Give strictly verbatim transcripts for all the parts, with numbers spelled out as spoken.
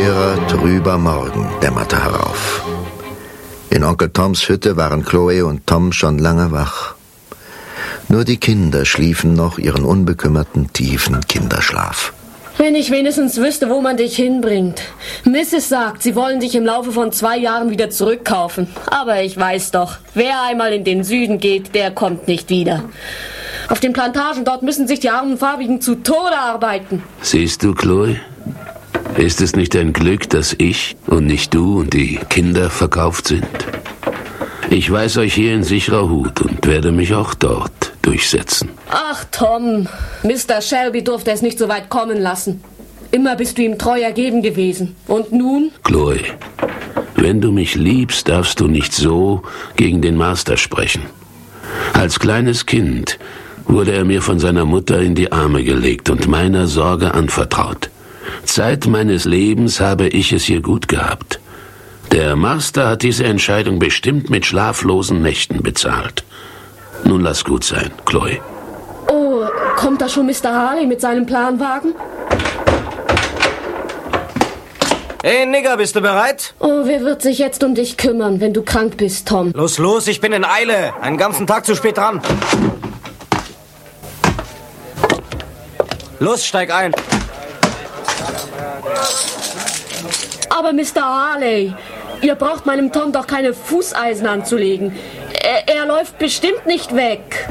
schwerer, trüber Morgen dämmerte herauf. In Onkel Toms Hütte waren Chloe und Tom schon lange wach. Nur die Kinder schliefen noch ihren unbekümmerten, tiefen Kinderschlaf. Wenn ich wenigstens wüsste, wo man dich hinbringt. Misses sagt, sie wollen dich im Laufe von zwei Jahren wieder zurückkaufen. Aber ich weiß doch, wer einmal in den Süden geht, der kommt nicht wieder. Auf den Plantagen dort müssen sich die armen Farbigen zu Tode arbeiten. Siehst du, Chloe? Ist es nicht ein Glück, dass ich und nicht du und die Kinder verkauft sind? Ich weiß euch hier in sicherer Hut und werde mich auch dort durchsetzen. Ach, Tom, Mister Shelby durfte es nicht so weit kommen lassen. Immer bist du ihm treu ergeben gewesen. Und nun? Chloe, wenn du mich liebst, darfst du nicht so gegen den Master sprechen. Als kleines Kind wurde er mir von seiner Mutter in die Arme gelegt und meiner Sorge anvertraut. Zeit meines Lebens habe ich es hier gut gehabt. Der Master hat diese Entscheidung bestimmt mit schlaflosen Nächten bezahlt. Nun lass gut sein, Chloe. Oh, kommt da schon Mister Harley mit seinem Planwagen? Hey, Nigger, bist du bereit? Oh, wer wird sich jetzt um dich kümmern, wenn du krank bist, Tom? Los, los, ich bin in Eile. Einen ganzen Tag zu spät dran. Los, steig ein. Aber Mister Harley, ihr braucht meinem Tom doch keine Fußeisen anzulegen. Er, er läuft bestimmt nicht weg.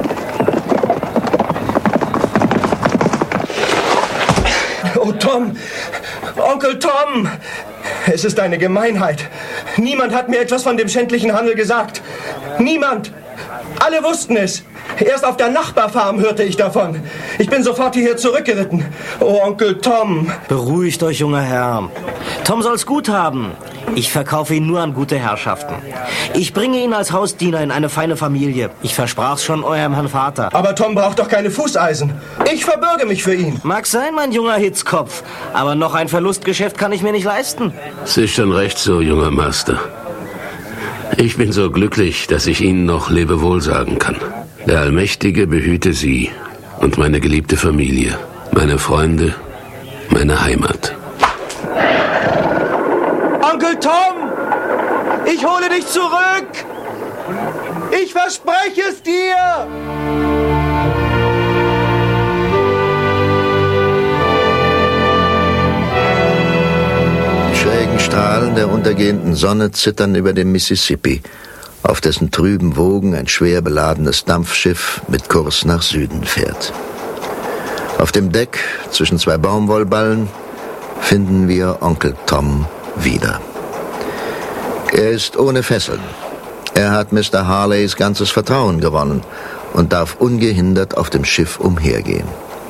Oh, Tom! Onkel Tom! Es ist eine Gemeinheit. Niemand hat mir etwas von dem schändlichen Handel gesagt. Niemand! Alle wussten es. Erst auf der Nachbarfarm hörte ich davon. Ich bin sofort hierher zurückgeritten. Oh, Onkel Tom. Beruhigt euch, junger Herr. Tom soll's gut haben. Ich verkaufe ihn nur an gute Herrschaften. Ich bringe ihn als Hausdiener in eine feine Familie. Ich versprach's schon eurem Herrn Vater. Aber Tom braucht doch keine Fußeisen. Ich verbürge mich für ihn. Mag sein, mein junger Hitzkopf. Aber noch ein Verlustgeschäft kann ich mir nicht leisten. Es ist schon recht so, junger Master. Ich bin so glücklich, dass ich Ihnen noch Lebewohl sagen kann. Der Allmächtige behüte Sie und meine geliebte Familie, meine Freunde, meine Heimat. Onkel Tom! Ich hole dich zurück! Ich verspreche es dir! Die schrägen Strahlen der untergehenden Sonne zittern über dem Mississippi, auf dessen trüben Wogen ein schwer beladenes Dampfschiff mit Kurs nach Süden fährt. Auf dem Deck, zwischen zwei Baumwollballen, finden wir Onkel Tom wieder. Er ist ohne Fesseln. Er hat Mister Harleys ganzes Vertrauen gewonnen und darf ungehindert auf dem Schiff umhergehen.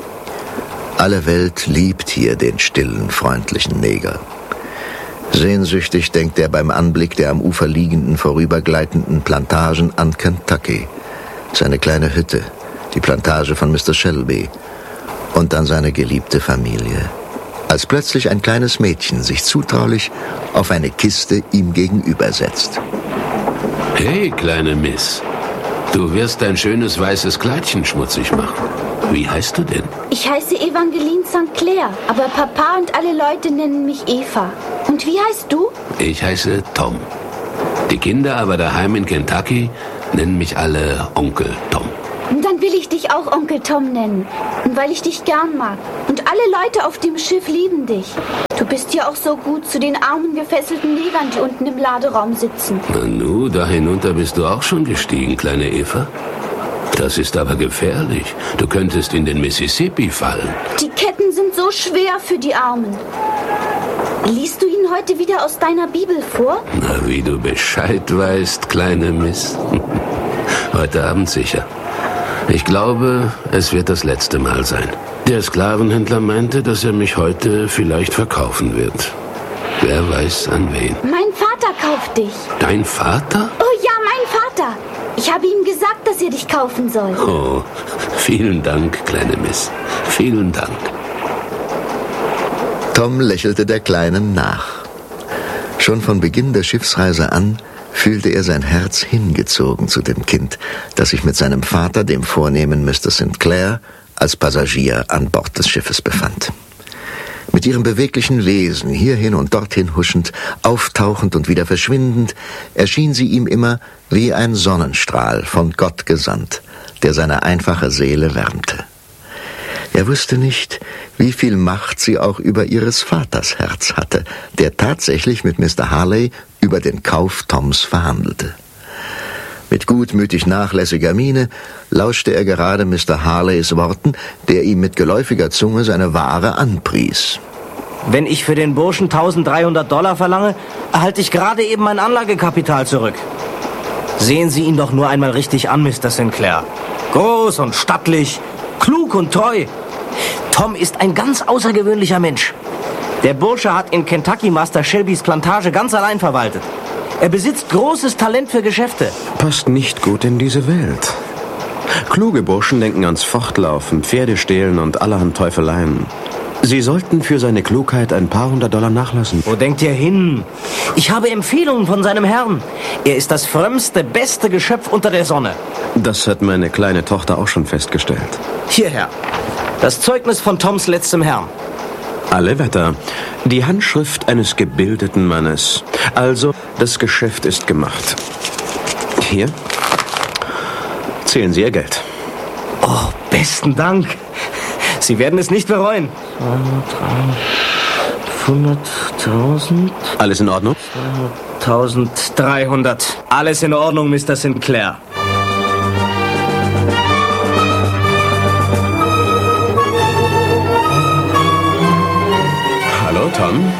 Alle Welt liebt hier den stillen, freundlichen Neger. Sehnsüchtig denkt er beim Anblick der am Ufer liegenden, vorübergleitenden Plantagen an Kentucky, seine kleine Hütte, die Plantage von Mister Shelby und an seine geliebte Familie. Als plötzlich ein kleines Mädchen sich zutraulich auf eine Kiste ihm gegenübersetzt. Hey, kleine Miss, du wirst dein schönes weißes Kleidchen schmutzig machen. Wie heißt du denn? Ich heiße Evangeline Sankt Clair, aber Papa und alle Leute nennen mich Eva. Und wie heißt du? Ich heiße Tom. Die Kinder aber daheim in Kentucky nennen mich alle Onkel Tom. Dann will ich dich auch Onkel Tom nennen, weil ich dich gern mag. Und alle Leute auf dem Schiff lieben dich. Du bist ja auch so gut zu den armen, gefesselten Negern, die unten im Laderaum sitzen. Nanu, da hinunter bist du auch schon gestiegen, kleine Eva. Das ist aber gefährlich. Du könntest in den Mississippi fallen. Die Ketten sind so schwer für die Armen. Liest du ihn heute wieder aus deiner Bibel vor? Na, wie du Bescheid weißt, kleine Miss. Heute Abend sicher. Ich glaube, es wird das letzte Mal sein. Der Sklavenhändler meinte, dass er mich heute vielleicht verkaufen wird. Wer weiß an wen. Mein Vater kauft dich. Dein Vater? Oh ja, mein Vater. Ich habe ihm gesagt, dass er dich kaufen soll. Oh, vielen Dank, kleine Miss. Vielen Dank. Tom lächelte der Kleinen nach. Schon von Beginn der Schiffsreise an fühlte er sein Herz hingezogen zu dem Kind, das sich mit seinem Vater, dem vornehmen Mister Saint Clair, als Passagier an Bord des Schiffes befand. Mit ihrem beweglichen Wesen, hierhin und dorthin huschend, auftauchend und wieder verschwindend, erschien sie ihm immer wie ein Sonnenstrahl von Gott gesandt, der seine einfache Seele wärmte. Er wusste nicht, wie viel Macht sie auch über ihres Vaters Herz hatte, der tatsächlich mit Mister Harley über den Kauf Toms verhandelte. Mit gutmütig nachlässiger Miene lauschte er gerade Mister Harleys Worten, der ihm mit geläufiger Zunge seine Ware anpries. Wenn ich für den Burschen dreizehnhundert Dollar verlange, erhalte ich gerade eben mein Anlagekapital zurück. Sehen Sie ihn doch nur einmal richtig an, Mister Sinclair. Groß und stattlich, klug und treu. Tom ist ein ganz außergewöhnlicher Mensch. Der Bursche hat in Kentucky Master Shelbys Plantage ganz allein verwaltet. Er besitzt großes Talent für Geschäfte. Passt nicht gut in diese Welt. Kluge Burschen denken ans Fortlaufen, Pferde stehlen und allerhand Teufeleien. Sie sollten für seine Klugheit ein paar hundert Dollar nachlassen. Wo denkt ihr hin? Ich habe Empfehlungen von seinem Herrn. Er ist das frömmste, beste Geschöpf unter der Sonne. Das hat meine kleine Tochter auch schon festgestellt. Hierher. Das Zeugnis von Toms letztem Herrn. Alle Wetter. Die Handschrift eines gebildeten Mannes. Also, das Geschäft ist gemacht. Hier. Zählen Sie Ihr Geld. Oh, besten Dank. Sie werden es nicht bereuen. hunderttausend. Alles in Ordnung? eintausenddreihundert. Alles in Ordnung, Mister Sinclair. Hallo, Tom.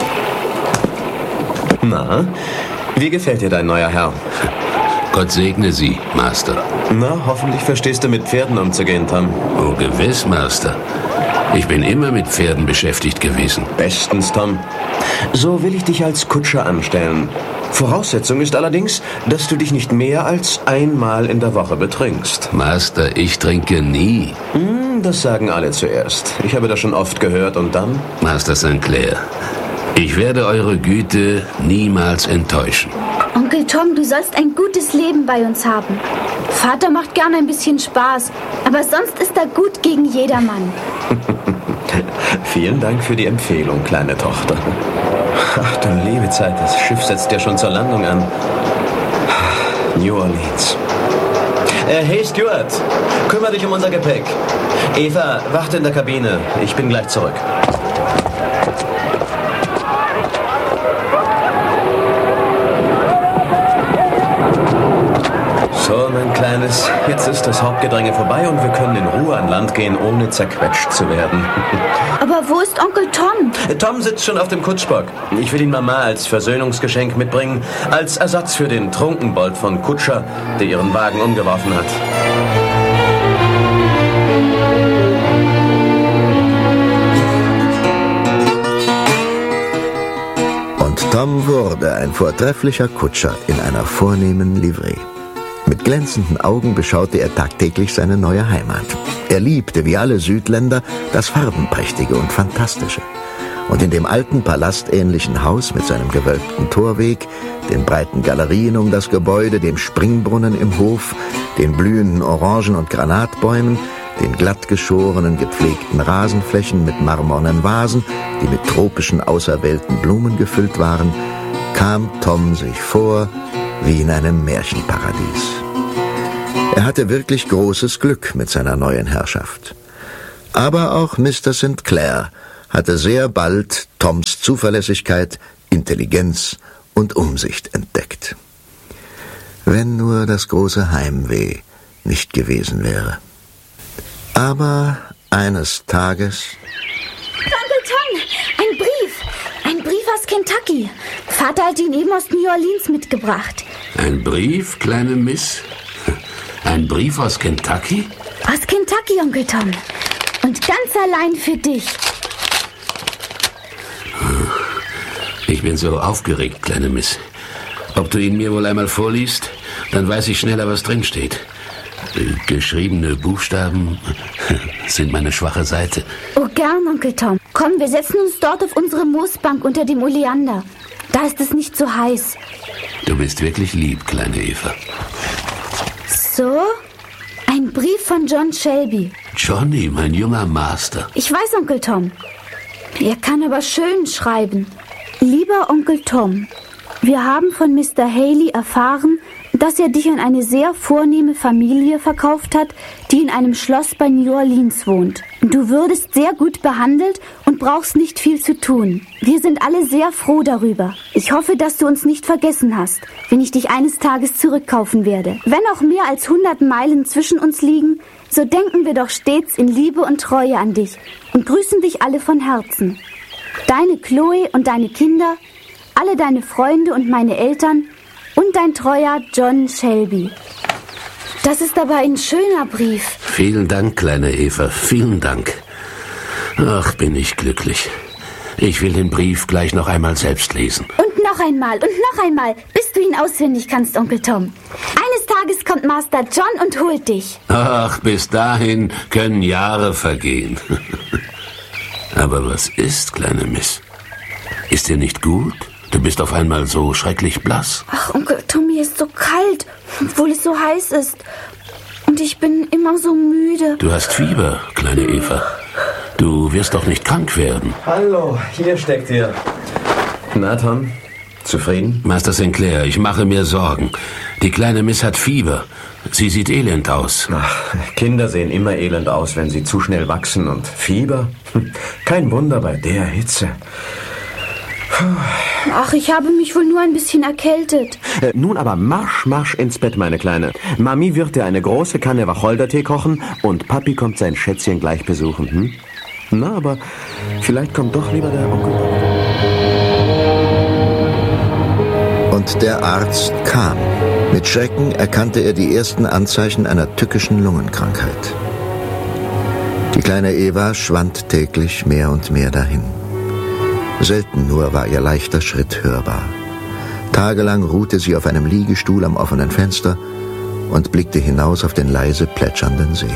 Na, wie gefällt dir dein neuer Herr? Gott segne Sie, Master. Na, hoffentlich verstehst du mit Pferden umzugehen, Tom. Oh, gewiss, Master. Ich bin immer mit Pferden beschäftigt gewesen. Bestens, Tom. So will ich dich als Kutscher anstellen. Voraussetzung ist allerdings, dass du dich nicht mehr als einmal in der Woche betrinkst. Master, ich trinke nie. Hm, das sagen alle zuerst. Ich habe das schon oft gehört und dann? Master Sinclair, ich werde eure Güte niemals enttäuschen. Onkel Tom, du sollst ein gutes Leben bei uns haben. Vater macht gern ein bisschen Spaß, aber sonst ist er gut gegen jedermann. Vielen Dank für die Empfehlung, kleine Tochter. Ach du liebe Zeit, das Schiff setzt ja schon zur Landung an. New Orleans. Äh, hey Stuart, kümmere dich um unser Gepäck. Eva, warte in der Kabine. Ich bin gleich zurück. So, mein Kleines, jetzt ist das Hauptgedränge vorbei und wir können in Ruhe an Land gehen, ohne zerquetscht zu werden. Aber wo ist Onkel Tom? Tom sitzt schon auf dem Kutschbock. Ich will ihn Mama als Versöhnungsgeschenk mitbringen, als Ersatz für den Trunkenbold von Kutscher, der ihren Wagen umgeworfen hat. Und Tom wurde ein vortrefflicher Kutscher in einer vornehmen Livree. Mit glänzenden Augen beschaute er tagtäglich seine neue Heimat. Er liebte, wie alle Südländer, das Farbenprächtige und Fantastische. Und in dem alten palastähnlichen Haus mit seinem gewölbten Torweg, den breiten Galerien um das Gebäude, dem Springbrunnen im Hof, den blühenden Orangen- und Granatbäumen, den glattgeschorenen, gepflegten Rasenflächen mit marmornen Vasen, die mit tropischen, auserwählten Blumen gefüllt waren, kam Tom sich vor wie in einem Märchenparadies. Er hatte wirklich großes Glück mit seiner neuen Herrschaft. Aber auch Mister Sinclair hatte sehr bald Toms Zuverlässigkeit, Intelligenz und Umsicht entdeckt. Wenn nur das große Heimweh nicht gewesen wäre. Aber eines Tages... Onkel Tom, ein Brief. Ein Brief aus Kentucky. Vater hat ihn eben aus New Orleans mitgebracht. Ein Brief, kleine Miss? Ein Brief aus Kentucky? Aus Kentucky, Onkel Tom. Und ganz allein für dich. Ich bin so aufgeregt, kleine Miss. Ob du ihn mir wohl einmal vorliest, dann weiß ich schneller, was drinsteht. Geschriebene Buchstaben sind meine schwache Seite. Oh, gern, Onkel Tom. Komm, wir setzen uns dort auf unsere Moosbank unter dem Oleander. Da ist es nicht so heiß. Du bist wirklich lieb, kleine Eva. So, ein Brief von John Shelby. Johnny, mein junger Master. Ich weiß, Onkel Tom. Er kann aber schön schreiben. Lieber Onkel Tom, wir haben von Mister Haley erfahren, dass er dich an eine sehr vornehme Familie verkauft hat, die in einem Schloss bei New Orleans wohnt. Du würdest sehr gut behandelt und brauchst nicht viel zu tun. Wir sind alle sehr froh darüber. Ich hoffe, dass du uns nicht vergessen hast, wenn ich dich eines Tages zurückkaufen werde. Wenn auch mehr als hundert Meilen zwischen uns liegen, so denken wir doch stets in Liebe und Treue an dich und grüßen dich alle von Herzen. Deine Chloe und deine Kinder, alle deine Freunde und meine Eltern und dein treuer John Shelby. Das ist aber ein schöner Brief. Vielen Dank, kleine Eva, vielen Dank. Ach, bin ich glücklich. Ich will den Brief gleich noch einmal selbst lesen. Und noch einmal und noch einmal, bis du ihn auswendig kannst, Onkel Tom. Eines Tages kommt Master John und holt dich. Ach, bis dahin können Jahre vergehen. Aber was ist, kleine Miss? Ist dir nicht gut? Du bist auf einmal so schrecklich blass. Ach, Onkel Tom, mir ist so kalt, obwohl es so heiß ist. Und ich bin immer so müde. Du hast Fieber, kleine Eva. Du wirst doch nicht krank werden. Hallo, hier steckt ihr. Na, Tom, zufrieden? Master Sinclair, ich mache mir Sorgen. Die kleine Miss hat Fieber. Sie sieht elend aus. Ach, Kinder sehen immer elend aus, wenn sie zu schnell wachsen. Und Fieber? Kein Wunder bei der Hitze. Ach, ich habe mich wohl nur ein bisschen erkältet. Äh, nun aber marsch, marsch ins Bett, meine Kleine. Mami wird dir eine große Kanne Wacholdertee kochen und Papi kommt sein Schätzchen gleich besuchen. Hm? Na, aber vielleicht kommt doch lieber der Onkel. Und der Arzt kam. Mit Schrecken erkannte er die ersten Anzeichen einer tückischen Lungenkrankheit. Die kleine Eva schwand täglich mehr und mehr dahin. Selten nur war ihr leichter Schritt hörbar. Tagelang ruhte sie auf einem Liegestuhl am offenen Fenster und blickte hinaus auf den leise plätschernden See.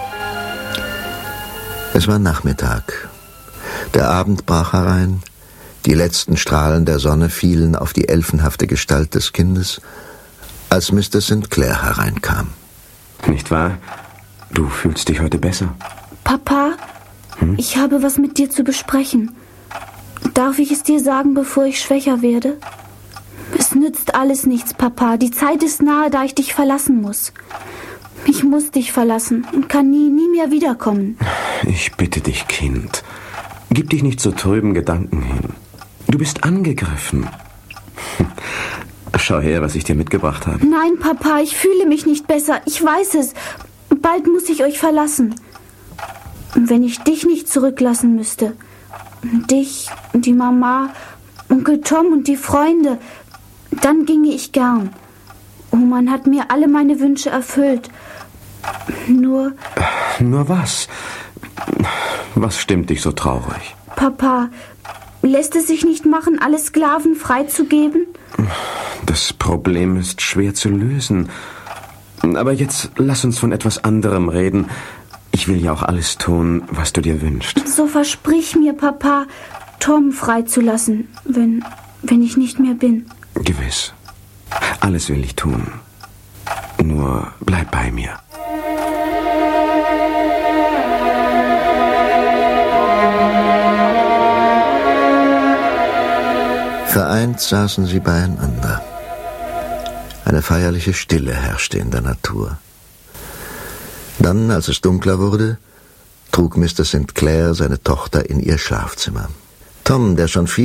Es war Nachmittag. Der Abend brach herein. Die letzten Strahlen der Sonne fielen auf die elfenhafte Gestalt des Kindes, als Mister Sinclair hereinkam. Nicht wahr? Du fühlst dich heute besser. Papa, hm? Ich habe was mit dir zu besprechen. Darf ich es dir sagen, bevor ich schwächer werde? Es nützt alles nichts, Papa. Die Zeit ist nahe, da ich dich verlassen muss. Ich muss dich verlassen und kann nie, nie mehr wiederkommen. Ich bitte dich, Kind. Gib dich nicht so trüben Gedanken hin. Du bist angegriffen. Schau her, was ich dir mitgebracht habe. Nein, Papa, ich fühle mich nicht besser. Ich weiß es. Bald muss ich euch verlassen. Und wenn ich dich nicht zurücklassen müsste... Dich, die Mama, Onkel Tom und die Freunde, dann ginge ich gern. Oh, man hat mir alle meine Wünsche erfüllt. Nur... Nur was? Was stimmt dich so traurig? Papa, lässt es sich nicht machen, alle Sklaven freizugeben? Das Problem ist schwer zu lösen. Aber jetzt lass uns von etwas anderem reden. Ich will ja auch alles tun, was du dir wünschst. So versprich mir, Papa, Tom freizulassen, wenn, wenn ich nicht mehr bin. Gewiss. Alles will ich tun. Nur bleib bei mir. Vereint saßen sie beieinander. Eine feierliche Stille herrschte in der Natur. Dann, als es dunkler wurde, trug Mister Sinclair seine Tochter in ihr Schlafzimmer. Tom, der schon viel